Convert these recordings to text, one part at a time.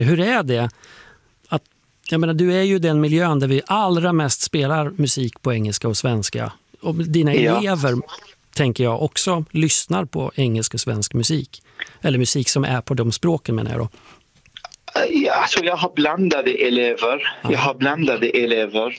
Hur är det? Jag menar, du är ju den miljön där vi allra mest spelar musik på engelska och svenska. Och dina elever, tänker jag, också lyssnar på engelsk och svensk musik. Eller musik som är på de språken, menar jag då. Ja, alltså jag har blandade elever.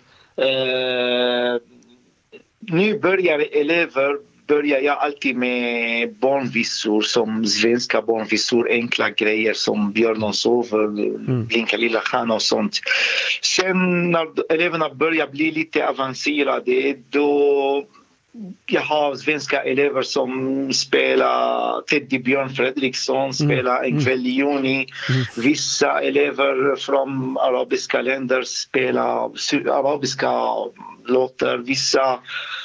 Nybörjare elever börjar jag alltid med barnvisor, som svenska barnvisor, enkla grejer som Björn och Sover, Blinka lilla stjärna och sånt. Sen när eleverna börjar bli lite avancerade, då jag har svenska elever som spelar Teddy Björn Fredriksson, spelar En kväll i juni. Vissa elever från arabiska länder spelar arabiska låtar. Vissa,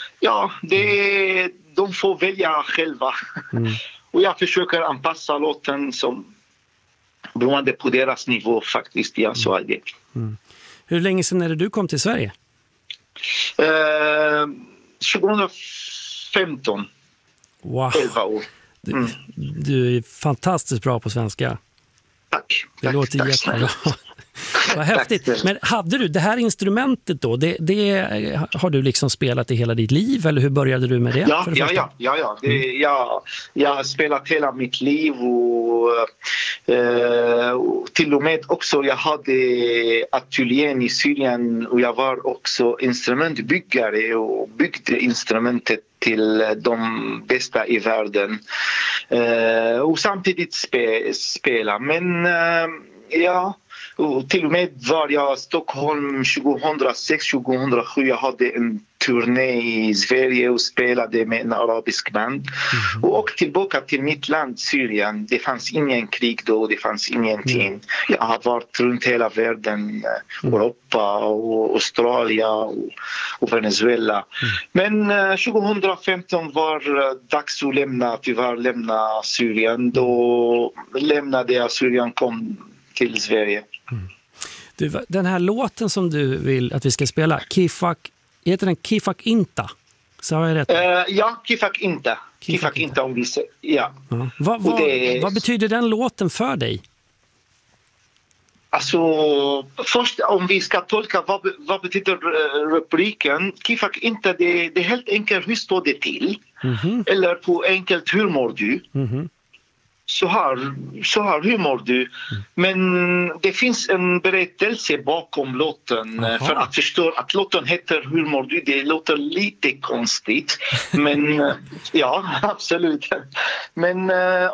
de får välja själva. Och jag försöker anpassa låten som beroende på deras nivå faktiskt. Ja, så är det. Hur länge sedan är det du kom till Sverige? 2015. Wow. 11 år. Du är fantastiskt bra på svenska. Tack. Det låter jättebra. Vad häftigt. Men hade du det här instrumentet då? Det har du liksom spelat i hela ditt liv, eller hur började du med det? Ja. Jag har spelat hela mitt liv och till och med också jag hade ateljén i Syrien och jag var också instrumentbyggare och byggde instrumentet till de bästa i världen och samtidigt spela. Men och till och med var jag i Stockholm 2006-2007. Jag hade en turné i Sverige och spelade med en arabisk band. Och åkte tillbaka till mitt land, Syrien. Det fanns ingen krig då, det fanns ingenting. Jag har varit runt hela världen, Europa och Australien och Venezuela. Men 2015 var dags att lämna Syrien. Då lämnade jag Syrien, kom till Sverige. Den här låten som du vill att vi ska spela, heter den Kifak Inta? Så har jag rätt? Ja, Kifak Inta. Kifak Inta om vi säger, ja. Vad betyder den låten för dig? Alltså, först om vi ska tolka vad betyder rubriken. Kifak Inta, det är helt enkelt hur står det till? Eller på enkelt, hur mår du? Så här, hur mår du? Men det finns en berättelse bakom låten. För att förstå att låten heter Hur mår du? Det låter lite konstigt. Men ja, absolut. Men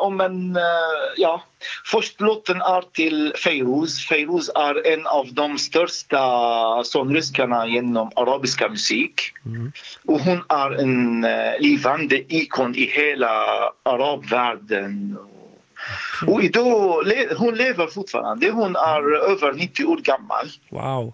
först låten är till Feiruz. Feiruz är en av de största sångerskorna genom arabiska musik. Och hon är en levande ikon i hela arabvärlden. Och idag, hon lever fortfarande. Hon är över 90 år gammal. Wow.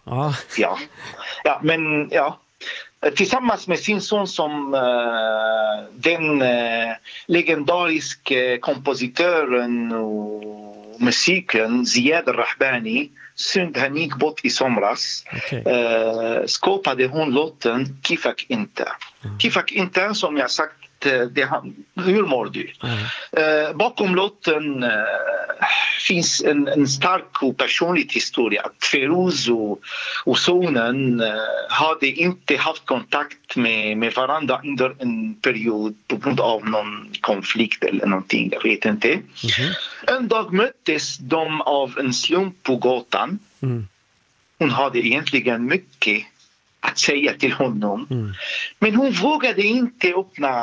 Tillsammans med sin son som den legendariska kompositören och musiken Ziad al-Rahbani, synd han gick bort i somras, skapade hon låten Kifak Inta. Kifak Inta, som jag sagt, hur mår du? Bakom låten finns en stark och personlig historia. Feiruz och sonen hade inte haft kontakt med varandra under en period på grund av någon konflikt eller någonting, jag vet inte. En dag möttes de av en slump på gatan. Hon hade egentligen mycket att säga till honom. Men hon vågade inte öppna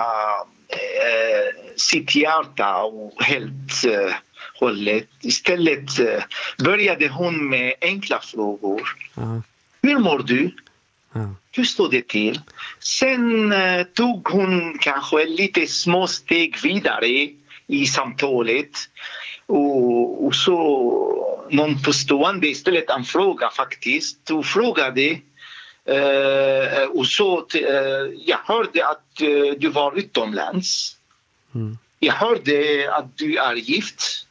sitt hjärta och helt hållet. Istället började hon med enkla frågor. Hur mår du? Hur står det till? Sen tog hon kanske lite små steg vidare i samtalet. Och så någon påstående istället en fråga faktiskt. Och frågade och så jag hörde att du var utomlands. Jag hörde att du är gift.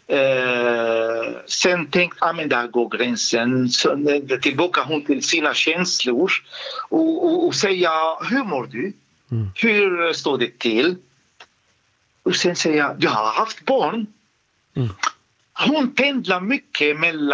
Sen tänkte jag, men där går gränsen. Så tillbaka hon till sina känslor och säga, hur mår du? Hur står det till? Och sen säger jag, du har haft barn. Hon pendlar mycket mellan